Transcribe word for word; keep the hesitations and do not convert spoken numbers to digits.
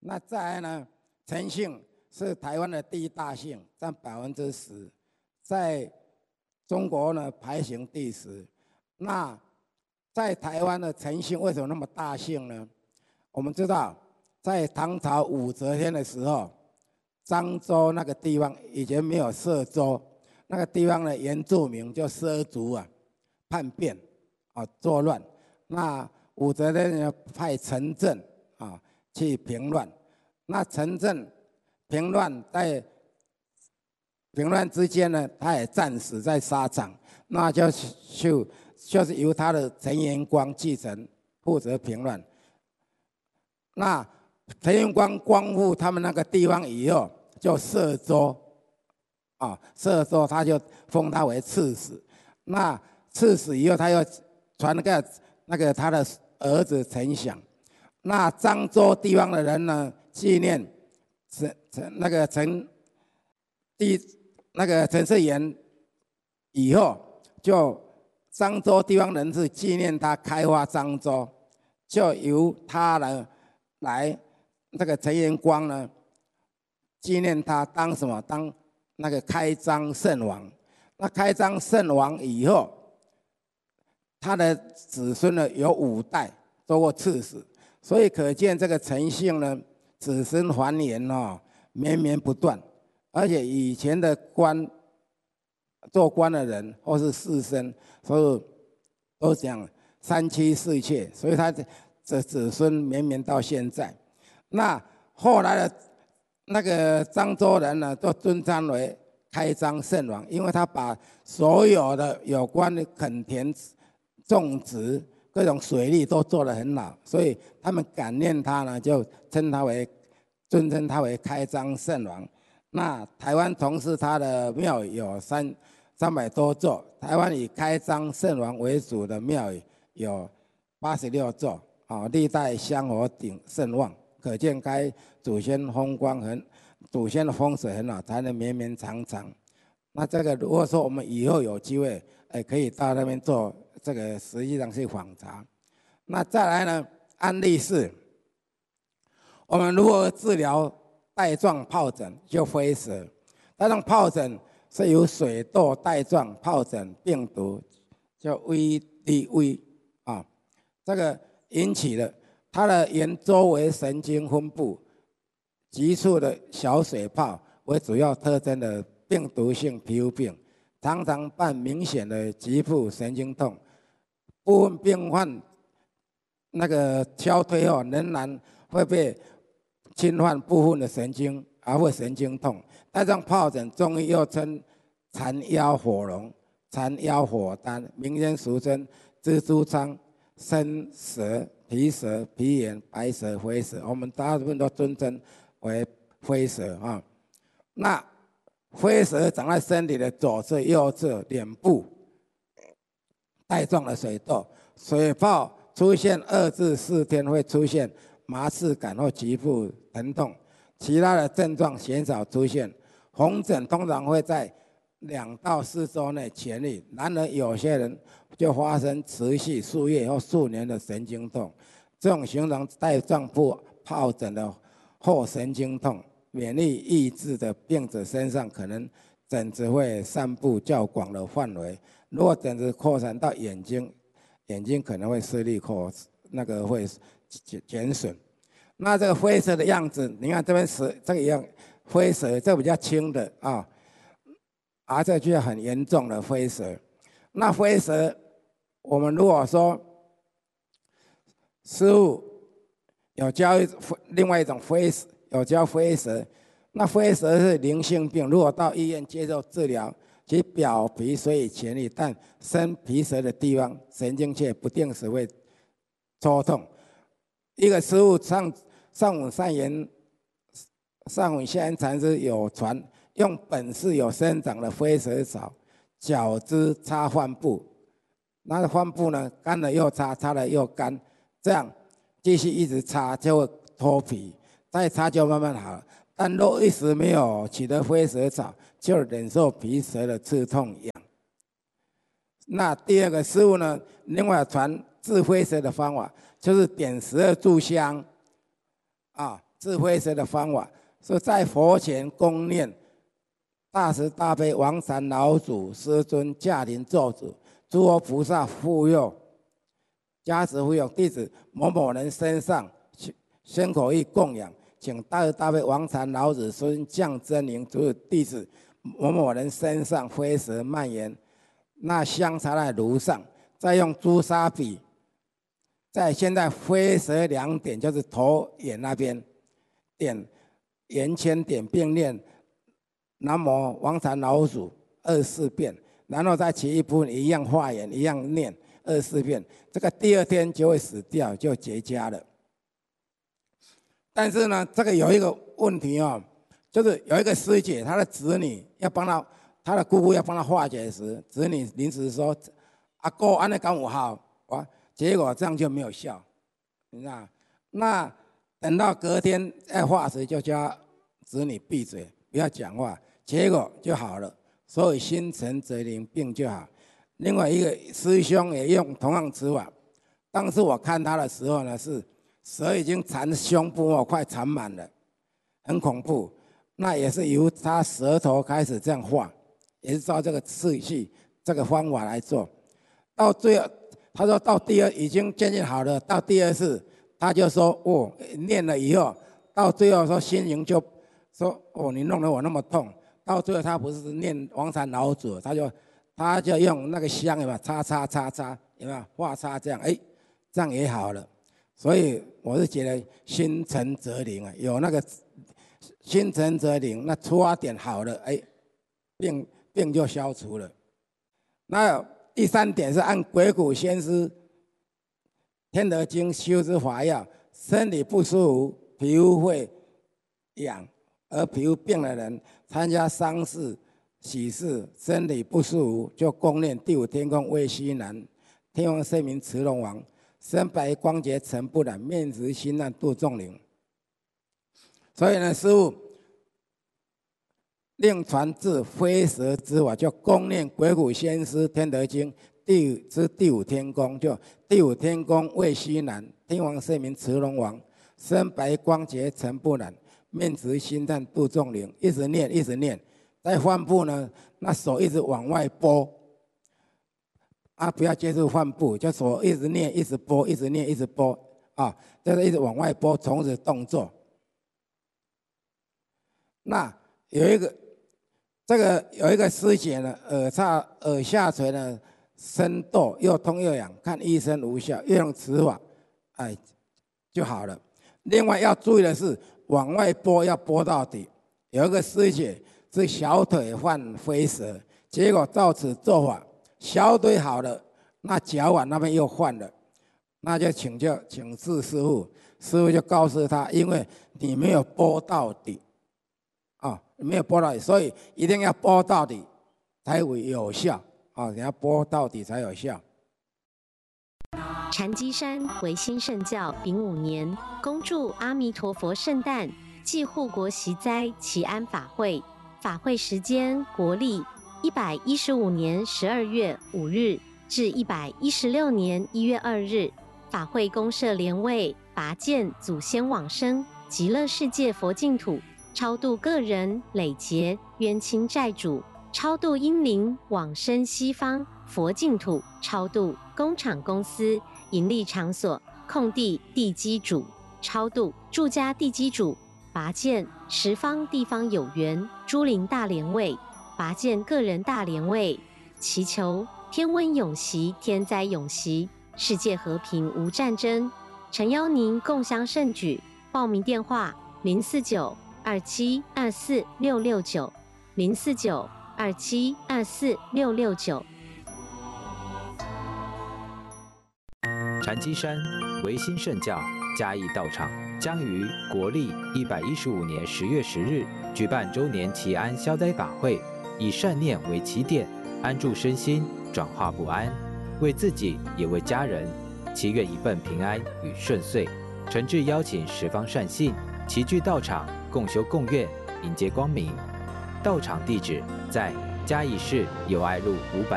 那再来呢，陈姓是台湾的第一大姓，占百分之十，在中国呢排行第十。那在台湾的陈姓为什么那么大姓呢？我们知道，在唐朝武则天的时候，漳州那个地方以前没有歙州，那个地方的原住民就畲族啊，叛变啊作乱，那武则天呢派陈震啊去平乱，那陈震平乱在平乱之间呢，他也战死在沙场，那就就就是由他的陈元光继承负责平乱。那陈元光光复他们那个地方以后，就歙州啊，歙州他就封他为刺史。那刺史以后，他又传那个那个他的儿子陈享。那漳州地方的人呢，纪念陈陈那个陈第那个陈世元以后，就漳州地方人士纪念他开发漳州，就由他呢来这个陈元光呢纪念他当什么？当那个开漳圣王。那开漳圣王以后，他的子孙呢有五代做过刺史，所以可见这个陈姓呢子孙繁衍哦，绵绵不断。而且以前的官做官的人或是士绅，所以都讲三妻四妾，所以他这子孙绵绵到现在。那后来的那个漳州人呢，都尊称为开漳圣王，因为他把所有的有关的垦田、种植、各种水利都做得很好，所以他们感念他呢，就称他为尊称他为开漳圣王。那台湾从事他的庙宇有三三百多座，台湾以开漳圣王为主的庙宇有八十六座，啊，历代香火鼎盛旺，可见该祖先风光很。祖先的风水很好，才能绵绵长长。那这个如果说我们以后有机会，哎，可以到那边做这个，实际上去访查。那再来呢，案例是，我们如何治疗带状疱疹？就飞蛇。带状疱疹是由水痘带状疱疹病毒叫 V D V 啊，这个引起的，它的沿周围神经分布。急促的小水泡为主要特征的病毒性皮肤病，常常伴明显的局部神经痛。部分病患那个消退后，仍然会被侵犯部分的神经，而会神经痛。带状疱疹中医又称缠腰火龙、缠腰火丹，民间俗称蜘蛛疮、生蛇、皮蛇、皮炎、白蛇、灰蛇，我们大部分都尊称为飞蛇啊，那飞蛇长在身体的左侧、右侧、脸部带状的水痘，水泡出现二至四天会出现麻刺感或局部疼痛，其他的症状鲜少出现。红疹通常会在两到四周内痊愈，然而有些人就发生持续数月或数年的神经痛，这种形成带状疱疹的后神经痛，免疫抑制的病者身上可能疹子会散布较广的范围。如果疹子扩散到眼睛，眼睛可能会视力扩那个会减损。那这个飞蛇的样子，你看这边蛇这个一样，飞蛇这比较轻的啊，而这就很严重的飞蛇。那飞蛇，我们如果说师傅有教另外一种飞蛇，有教飞蛇，那飞蛇是灵性病，如果到医院接受治疗，其表皮虽已痊愈，但生皮蛇的地方神经却不定时会抽痛。一个师傅上上午善言上午下言禅师有传，用本市有生长的飞蛇草绞汁擦患部，那个患部呢干了又擦，擦了又干，这样继续一直擦就会脱皮，再擦就慢慢好了。但若一时没有取得飞蛇草，就忍受皮蛇的刺痛痒。那第二个师傅呢，另外传治飞蛇的方法，就是点十二炷香，啊， 治灰蛇的方法，是在佛前供念大慈大悲王禅老祖、师尊、驾临咒主、诸佛菩萨护佑、加持护佑弟子某某人身上，宣口意供养，请大慈大悲王禅老子师尊降真灵，主弟子某某人身上灰蛇蔓延，那香插在炉上，再用朱砂笔在现在灰蛇两点，就是头眼那边点圆圈点，并念南无王禅老祖二十四遍，然后再其一部分一样化缘，一样念二十四遍，这个第二天就会死掉，就结痂了。但是呢，这个有一个问题哦，就是有一个师姐，她的子女要帮她，她的姑姑要帮她化解时，子女临时说：“阿哥，安尼讲有效。”哇，结果这样就没有效，你知道？那等到隔天再化时，就叫子女闭嘴，不要讲话，结果就好了。所以心诚则灵，病就好。另外一个师兄也用同样吃法，当时我看他的时候呢，是蛇已经缠胸部哦，快缠满了，很恐怖。那也是由他舌头开始这样画，也是照这个次序、这个方法来做。到最后，他说到第二已经渐渐好了，到第二次他就说哦，念了以后，到最后说心灵就说哦，你弄得我那么痛。到最后他不是念王禅老祖，他就他就用那个香有没有擦擦擦擦有没有画擦这样，哎，这样也好了。所以我是觉得心诚则灵啊，有那个心诚则灵，那出发点好了，哎，病病就消除了。那第三点是按鬼谷先师《天德经》修之法要，身体不舒服、皮肤会痒而皮肤病的人，参加丧事、喜事，身体不舒服，就供念第五天宫魏西南、天王圣明慈龙王，身白光洁尘不染，面直心善度众灵。所以呢，师父另传至灰蛇之法，就供念鬼谷先师《天德经》第之第五天宫，就第五天宫魏西南、天王圣明慈龙王，身白光洁尘不染，面直心善度众灵，一直念一直念。在患部呢，那手一直往外拨，啊，不要接触患部，就手一直念一直拨，一直念一直拨，啊，就是一直往外拨，从此动作。那有一个，这个有一个师姐呢，耳下耳下垂呢，生痘又痛又痒，看医生无效，又用此法，哎，就好了。另外要注意的是，往外拨要拨到底。有一个师姐是小腿患灰蛇，结果照此做法，小腿好了，那脚腕那边又患了，那就请教请示师父，师父就告诉他，因为你没有拨到底。啊，没有拨到底，所以一定要拨到底才会有效啊！你要拨到底才有效。 禅机山维新圣教丙午年，恭祝阿弥陀佛圣诞暨护国息灾祈安法会。法会时间国历一百一十五年十二月五日至一百一十六年一月二日。法会公设莲位，拔见祖先往生极乐世界佛净土。超度个人累劫冤亲债主，超度阴灵往生西方佛净土，超度工厂公司盈利场所空地地基主，超度住家地基主，拔见十方地方有缘诸灵大莲位，拔见个人大莲位，祈求天温永息，天灾永息，世界和平无战争。诚邀您共襄盛举，报名电话零四九二七二四六六九零四九二七二四六六九。 禅机山维新圣教嘉义道场将于国历一百一十五年十月十日举办周年祈安消灾法会，以善念为起点，安住身心，转化不安，为自己也为家人，祈愿一份平安与顺遂。诚挚邀请十方善信齐聚道场，共修共愿，迎接光明。道场地址在嘉义市友爱路五百